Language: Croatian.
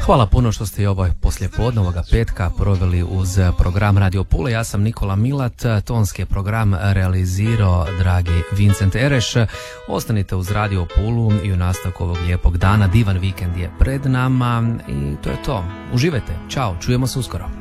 Hvala puno što ste i ovoj poslijepodne ovoga petka proveli uz program Radio Pula. Ja sam Nikola Milat, tonski program realizirao dragi Vincent Ereš. Ostanite uz Radio Pulu i u nastavku ovog lijepog dana. Divan vikend je pred nama i to je to. Uživajte. Ćao, čujemo se uskoro.